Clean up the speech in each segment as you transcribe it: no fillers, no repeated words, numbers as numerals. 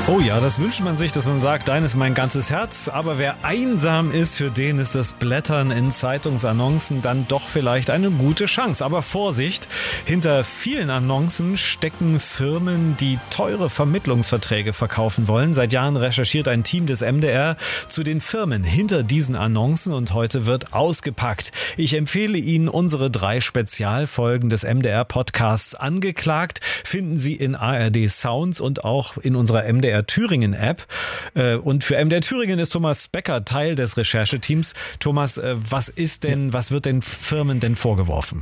Oh ja, das wünscht man sich, dass man sagt, dein ist mein ganzes Herz. Aber wer einsam ist, für den ist das Blättern in Zeitungsannoncen dann doch vielleicht eine gute Chance. Aber Vorsicht, hinter vielen Annoncen stecken Firmen, die teure Vermittlungsverträge verkaufen wollen. Seit Jahren recherchiert ein Team des MDR zu den Firmen hinter diesen Annoncen und heute wird ausgepackt. Ich empfehle Ihnen unsere 3 Spezialfolgen des MDR-Podcasts Angeklagt. Finden Sie in ARD Sounds und auch in unserer MDR Thüringen App. Und für MDR Thüringen ist Thomas Becker Teil des Rechercheteams. Thomas, was wird den Firmen denn vorgeworfen?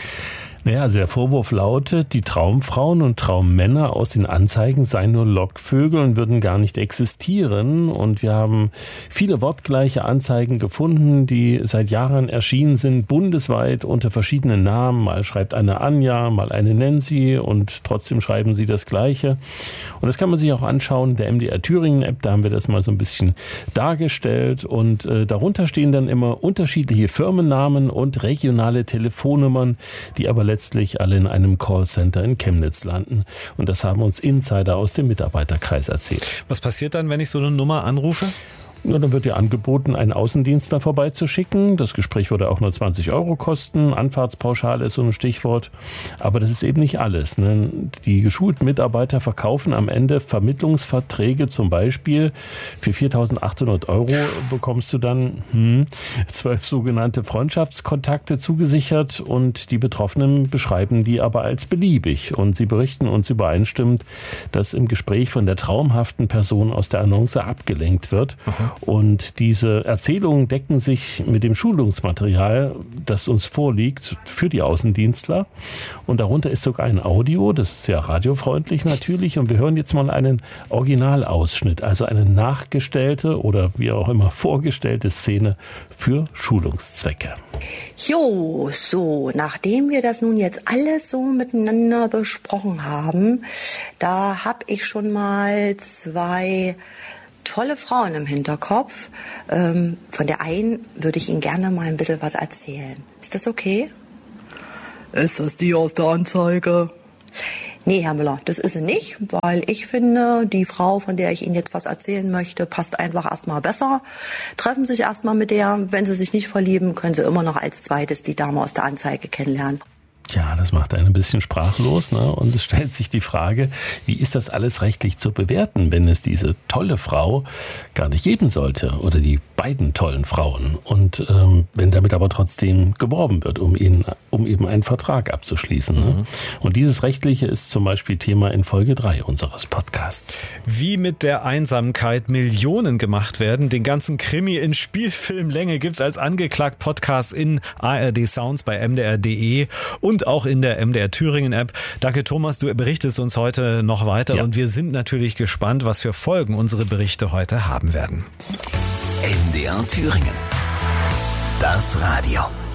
Naja, also der Vorwurf lautet, die Traumfrauen und Traummänner aus den Anzeigen seien nur Lockvögel und würden gar nicht existieren. Und wir haben viele wortgleiche Anzeigen gefunden, die seit Jahren erschienen sind, bundesweit unter verschiedenen Namen. Mal schreibt eine Anja, mal eine Nancy und trotzdem schreiben sie das Gleiche. Und das kann man sich auch anschauen, der MDR Thüringen App, da haben wir das mal so ein bisschen dargestellt. Und darunter stehen dann immer unterschiedliche Firmennamen und regionale Telefonnummern, die aber letztlich alle in einem Callcenter in Chemnitz landen. Und das haben uns Insider aus dem Mitarbeiterkreis erzählt. Was passiert dann, wenn ich so eine Nummer anrufe? Ja, dann wird dir angeboten, einen Außendienstler vorbeizuschicken. Das Gespräch würde auch nur 20 € kosten. Anfahrtspauschale ist so ein Stichwort. Aber das ist eben nicht alles. Ne? Die geschulten Mitarbeiter verkaufen am Ende Vermittlungsverträge. Zum Beispiel für 4.800 € bekommst du dann 12 sogenannte Freundschaftskontakte zugesichert. Und die Betroffenen beschreiben die aber als beliebig. Und sie berichten uns übereinstimmend, dass im Gespräch von der traumhaften Person aus der Annonce abgelenkt wird. Aha. Und diese Erzählungen decken sich mit dem Schulungsmaterial, das uns vorliegt für die Außendienstler. Und darunter ist sogar ein Audio, das ist ja radiofreundlich natürlich. Und wir hören jetzt mal einen Originalausschnitt, also eine nachgestellte oder wie auch immer vorgestellte Szene für Schulungszwecke. Jo, so, nachdem wir das nun jetzt alles so miteinander besprochen haben, da habe ich schon mal 2 tolle Frauen im Hinterkopf. Von der einen würde ich Ihnen gerne mal ein bisschen was erzählen. Ist das okay? Ist das die aus der Anzeige? Nee, Herr Müller, das ist sie nicht, weil ich finde, die Frau, von der ich Ihnen jetzt was erzählen möchte, passt einfach erstmal besser. Treffen sich erstmal mit der. Wenn Sie sich nicht verlieben, können Sie immer noch als zweites die Dame aus der Anzeige kennenlernen. Tja, das macht einen ein bisschen sprachlos, ne? Und es stellt sich die Frage, wie ist das alles rechtlich zu bewerten, wenn es diese tolle Frau gar nicht geben sollte oder die beiden tollen Frauen und wenn damit aber trotzdem geworben wird, um eben einen Vertrag abzuschließen. Ne? Und dieses Rechtliche ist zum Beispiel Thema in Folge 3 unseres Podcasts. Wie mit der Einsamkeit Millionen gemacht werden, den ganzen Krimi in Spielfilmlänge gibt's als Angeklagt-Podcast in ARD Sounds bei mdr.de und auch in der MDR Thüringen App. Danke Thomas, du berichtest uns heute noch weiter und wir sind natürlich gespannt, was für Folgen unsere Berichte heute haben werden. MDR Thüringen. Das Radio.